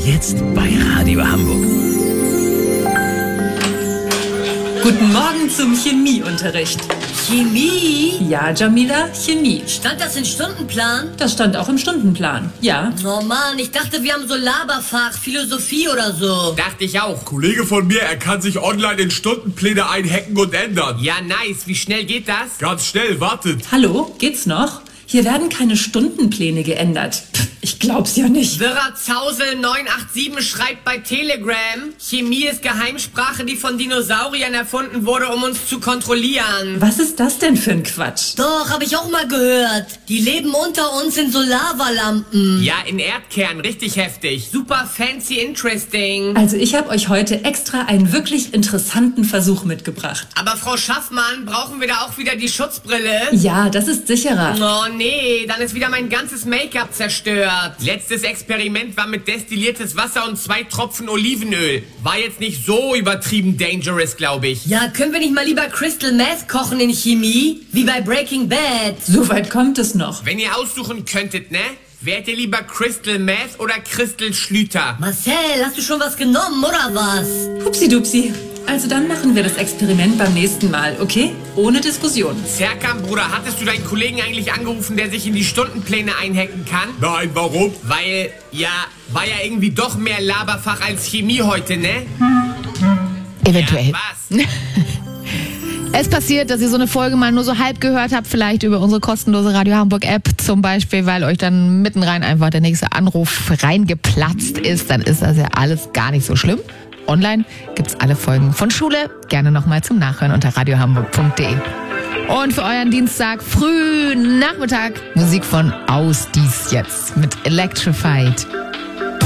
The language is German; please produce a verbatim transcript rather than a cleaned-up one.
Jetzt bei Radio Hamburg. Guten Morgen zum Chemieunterricht. Chemie? Ja, Jamila, Chemie. Stand das im Stundenplan? Das stand auch im Stundenplan, ja. Oh Mann, ich dachte, wir haben so Laberfach, Philosophie oder so. Dachte ich auch. Kollege von mir, er kann sich online in Stundenpläne einhacken und ändern. Ja, nice. Wie schnell geht das? Ganz schnell, wartet. Hallo, geht's noch? Hier werden keine Stundenpläne geändert. Pff, ich glaub's ja nicht. Wirrer Zausel neun acht sieben schreibt bei Telegram, Chemie ist Geheimsprache, die von Dinosauriern erfunden wurde, um uns zu kontrollieren. Was ist das denn für ein Quatsch? Doch, habe ich auch mal gehört. Die leben unter uns in so Lavalampen. Ja, in Erdkern, richtig heftig. Super fancy interesting. Also ich habe euch heute extra einen wirklich interessanten Versuch mitgebracht. Aber Frau Schaffmann, brauchen wir da auch wieder die Schutzbrille? Ja, das ist sicherer. Oh nee, dann ist wieder mein ganzes Make-up zerstört. Letztes Experiment war mit destilliertes Wasser und zwei Tropfen Olivenöl. War jetzt nicht so übertrieben dangerous, glaube ich. Ja, können wir nicht mal lieber Crystal Meth kochen in Chemie? Wie bei Breaking Bad. So weit kommt es noch. Wenn ihr aussuchen könntet, ne? Wärt ihr lieber Crystal Meth oder Crystal Schlüter? Marcel, hast du schon was genommen, oder was? Hupsi-dupsi. Also dann machen wir das Experiment beim nächsten Mal, okay? Ohne Diskussion. Serkan, Bruder, hattest du deinen Kollegen eigentlich angerufen, der sich in die Stundenpläne einhacken kann? Nein, warum? Weil, ja, war ja irgendwie doch mehr Laberfach als Chemie heute, ne? Eventuell. Ja, was? Es passiert, dass ihr so eine Folge mal nur so halb gehört habt, vielleicht über unsere kostenlose Radio Hamburg App zum Beispiel, weil euch dann mitten rein einfach der nächste Anruf reingeplatzt ist. Dann ist das ja alles gar nicht so schlimm. Online gibt's alle Folgen von Schule. Gerne nochmal zum Nachhören unter radiohamburg punkt de. Und für euren Dienstag früh Nachmittag Musik von Aus Dies Jetzt mit Electrified.